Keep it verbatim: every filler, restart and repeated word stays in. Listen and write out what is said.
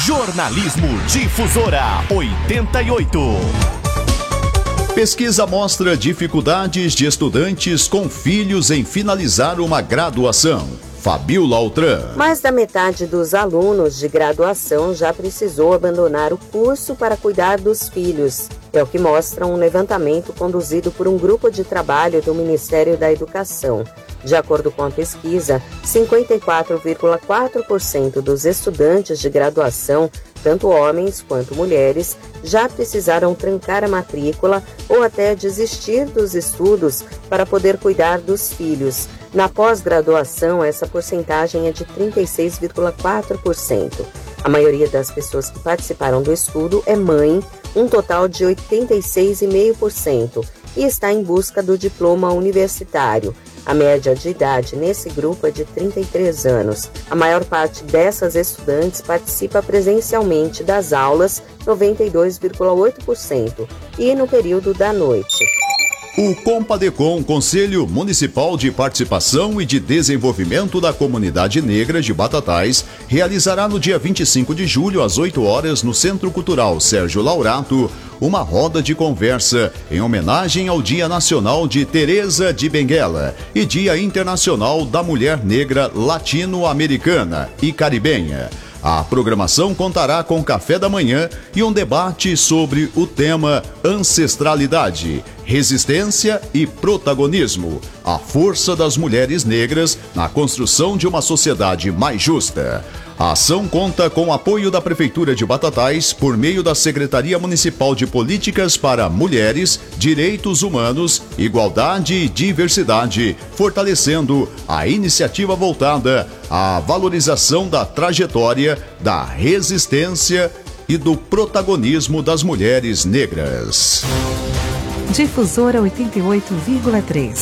Jornalismo Difusora oitenta e oito. Pesquisa mostra dificuldades de estudantes com filhos em finalizar uma graduação. Fabiola Altran. Mais da metade dos alunos de graduação já precisou abandonar o curso para cuidar dos filhos. É o que mostra um levantamento conduzido por um grupo de trabalho do Ministério da Educação. De acordo com a pesquisa, cinquenta e quatro vírgula quatro por cento dos estudantes de graduação, tanto homens quanto mulheres, já precisaram trancar a matrícula ou até desistir dos estudos para poder cuidar dos filhos. Na pós-graduação, essa porcentagem é de trinta e seis vírgula quatro por cento. A maioria das pessoas que participaram do estudo é mãe, um total de oitenta e seis vírgula cinco por cento, e está em busca do diploma universitário. A média de idade nesse grupo é de trinta e três anos. A maior parte dessas estudantes participa presencialmente das aulas, noventa e dois vírgula oito por cento, e no período da noite. O Compadecom, Conselho Municipal de Participação e de Desenvolvimento da Comunidade Negra de Batatais, realizará no dia vinte e cinco de julho, às oito horas, no Centro Cultural Sérgio Laurato, uma roda de conversa em homenagem ao Dia Nacional de Teresa de Benguela e Dia Internacional da Mulher Negra Latino-Americana e Caribenha. A programação contará com café da manhã e um debate sobre o tema ancestralidade, resistência e protagonismo, a força das mulheres negras na construção de uma sociedade mais justa. A ação conta com o apoio da Prefeitura de Batatais por meio da Secretaria Municipal de Políticas para Mulheres, Direitos Humanos, Igualdade e Diversidade, fortalecendo a iniciativa voltada à valorização da trajetória, da resistência e do protagonismo das mulheres negras. Difusora oitenta e oito vírgula três.